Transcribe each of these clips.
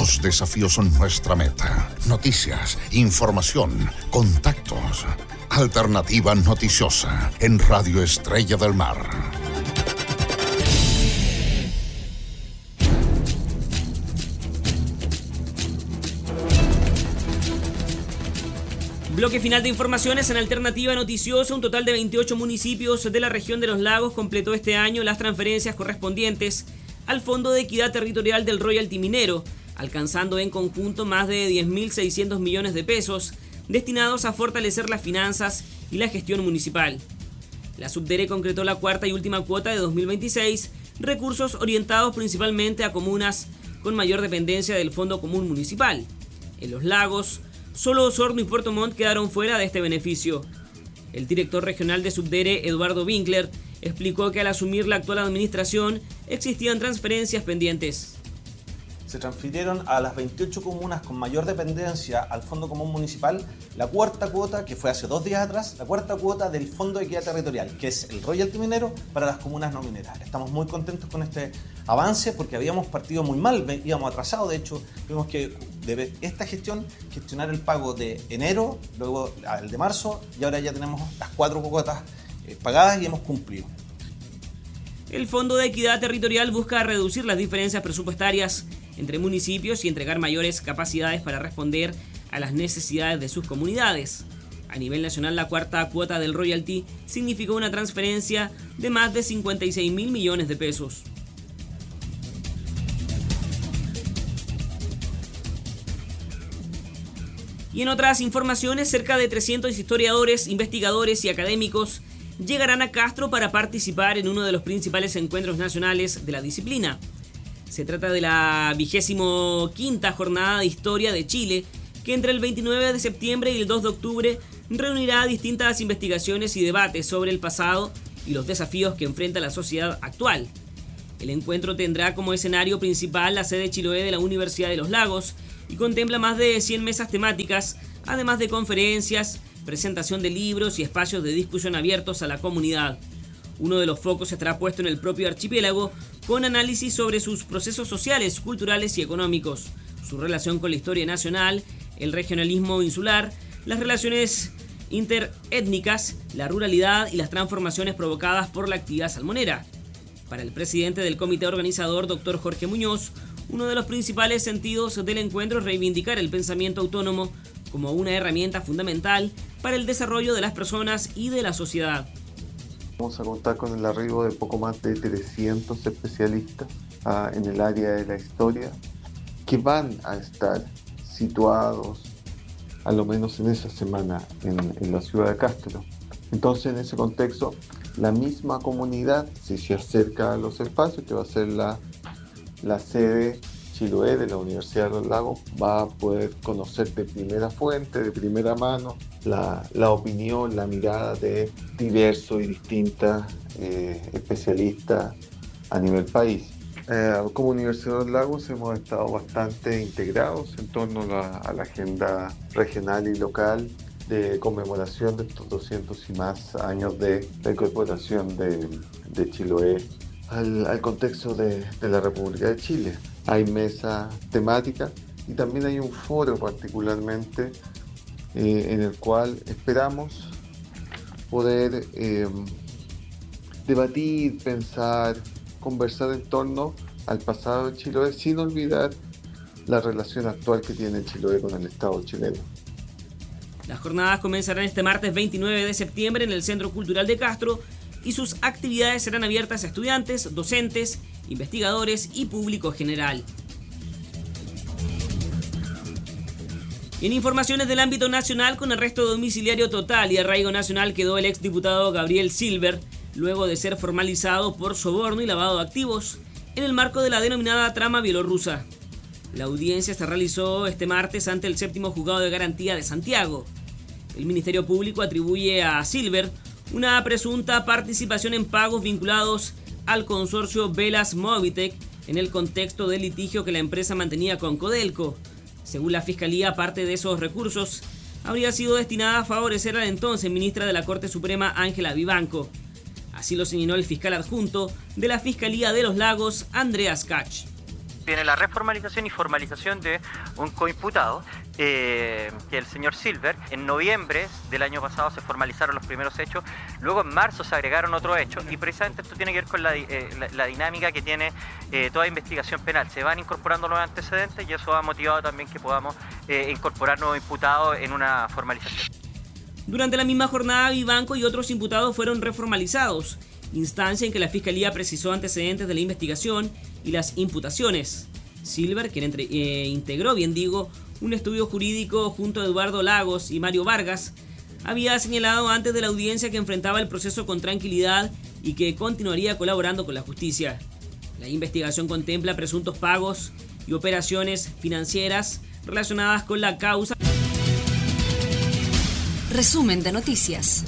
Los desafíos son nuestra meta. Noticias, información, contactos. Alternativa Noticiosa en Radio Estrella del Mar. Bloque final de informaciones en Alternativa Noticiosa. Un total de 28 municipios de la región de Los Lagos completó este año las transferencias correspondientes al Fondo de Equidad Territorial del Royalty Minero, alcanzando en conjunto más de 10.600 millones de pesos destinados a fortalecer las finanzas y la gestión municipal. La Subdere concretó la cuarta y última cuota de 2026, recursos orientados principalmente a comunas con mayor dependencia del Fondo Común Municipal. En Los Lagos, solo Osorno y Puerto Montt quedaron fuera de este beneficio. El director regional de Subdere, Eduardo Winkler, explicó que al asumir la actual administración existían transferencias pendientes. Se transfirieron a las 28 comunas con mayor dependencia al Fondo Común Municipal la cuarta cuota, que fue hace 2 días atrás, la cuarta cuota del Fondo de Equidad Territorial, que es el royalty minero para las comunas no mineras. Estamos muy contentos con este avance porque habíamos partido muy mal, íbamos atrasados. De hecho, tuvimos que, de esta gestión, gestionar el pago de enero, luego el de marzo, y ahora ya tenemos las 4 cuotas pagadas y hemos cumplido. El Fondo de Equidad Territorial busca reducir las diferencias presupuestarias entre municipios y entregar mayores capacidades para responder a las necesidades de sus comunidades. A nivel nacional, la cuarta cuota del royalty significó una transferencia de más de 56.000 millones de pesos. Y en otras informaciones, cerca de 300 historiadores, investigadores y académicos llegarán a Castro para participar en uno de los principales encuentros nacionales de la disciplina. Se trata de la 25ª Jornada de Historia de Chile, que entre el 29 de septiembre y el 2 de octubre reunirá distintas investigaciones y debates sobre el pasado y los desafíos que enfrenta la sociedad actual. El encuentro tendrá como escenario principal la sede Chiloé de la Universidad de Los Lagos y contempla más de 100 mesas temáticas, además de conferencias, presentación de libros y espacios de discusión abiertos a la comunidad. Uno de los focos estará puesto en el propio archipiélago, con análisis sobre sus procesos sociales, culturales y económicos, su relación con la historia nacional, el regionalismo insular, las relaciones interétnicas, la ruralidad y las transformaciones provocadas por la actividad salmonera. Para el presidente del comité organizador, Dr. Jorge Muñoz, uno de los principales sentidos del encuentro es reivindicar el pensamiento autónomo como una herramienta fundamental para el desarrollo de las personas y de la sociedad. Vamos a contar con el arribo de poco más de 300 especialistas en el área de la historia que van a estar situados a lo menos en esa semana en la ciudad de Castro. Entonces, en ese contexto, la misma comunidad, si se acerca a los espacios, que va a ser la sede Chiloé de la Universidad de Los Lagos, va a poder conocer de primera fuente, de primera mano, la opinión, la mirada de diversos y distintas especialistas a nivel país. Como Universidad de Los Lagos hemos estado bastante integrados en torno a la agenda regional y local de conmemoración de estos 200 y más años de la incorporación de Chiloé al contexto de la República de Chile. Hay mesas temáticas y también hay un foro particularmente en el cual esperamos poder debatir, pensar, conversar en torno al pasado de Chiloé sin olvidar la relación actual que tiene Chiloé con el Estado chileno. Las jornadas comenzarán este martes 29 de septiembre en el Centro Cultural de Castro y sus actividades serán abiertas a estudiantes, docentes, investigadores y público general. Y en informaciones del ámbito nacional, con arresto domiciliario total y arraigo nacional quedó el exdiputado Gabriel Silver, luego de ser formalizado por soborno y lavado de activos en el marco de la denominada trama bielorrusa. La audiencia se realizó este martes ante el 7º Juzgado de Garantía de Santiago. El Ministerio Público atribuye a Silver una presunta participación en pagos vinculados al consorcio Velas Movitech en el contexto del litigio que la empresa mantenía con Codelco. Según la Fiscalía, parte de esos recursos habría sido destinada a favorecer a la entonces ministra de la Corte Suprema, Ángela Vivanco. Así lo señaló el fiscal adjunto de la Fiscalía de Los Lagos, Andreas Kach. viene la reformalización y formalización de un coimputado, que es el señor Silver. En noviembre del año pasado se formalizaron los primeros hechos, luego en marzo se agregaron otros hechos, y precisamente esto tiene que ver con la dinámica que tiene toda investigación penal. Se van incorporando nuevos antecedentes y eso ha motivado también que podamos incorporar nuevos imputados en una formalización. Durante la misma jornada, Vivanco y otros imputados fueron reformalizados, instancia en que la Fiscalía precisó antecedentes de la investigación y las imputaciones. Silver, quien integró, un estudio jurídico junto a Eduardo Lagos y Mario Vargas, había señalado antes de la audiencia que enfrentaba el proceso con tranquilidad y que continuaría colaborando con la justicia. La investigación contempla presuntos pagos y operaciones financieras relacionadas con la causa. Resumen de noticias.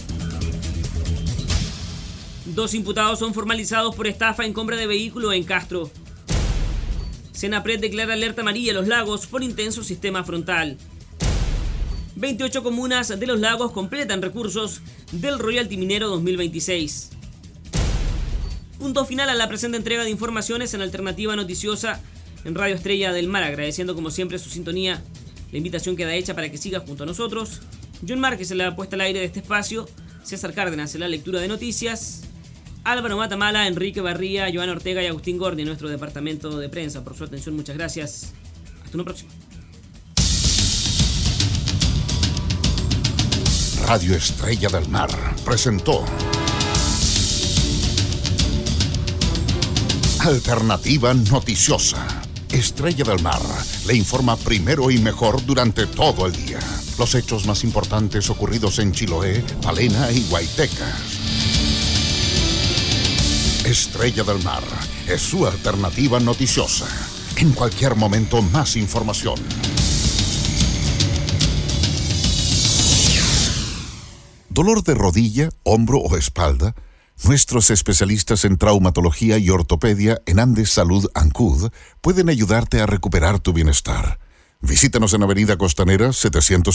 2 imputados son formalizados por estafa en compra de vehículo en Castro. Senapred declara alerta amarilla a Los Lagos por intenso sistema frontal. 28 comunas de Los Lagos completan recursos del Royalty Minero 2026. Punto final a la presente entrega de informaciones en Alternativa Noticiosa en Radio Estrella del Mar, agradeciendo como siempre su sintonía. La invitación queda hecha para que siga junto a nosotros. John Márquez en la puesta al aire de este espacio, César Cárdenas en la lectura de noticias, Álvaro Matamala, Enrique Barría, Joana Ortega y Agustín Gordi en nuestro departamento de prensa. Por su atención, muchas gracias. Hasta una próxima. Radio Estrella del Mar presentó Alternativa Noticiosa. Estrella del Mar le informa primero y mejor durante todo el día. Los hechos más importantes ocurridos en Chiloé, Palena y Guaytecas. Estrella del Mar es su alternativa noticiosa. En cualquier momento, más información. ¿Dolor de rodilla, hombro o espalda? Nuestros especialistas en traumatología y ortopedia en Andes Salud Ancud pueden ayudarte a recuperar tu bienestar. Visítanos en Avenida Costanera 700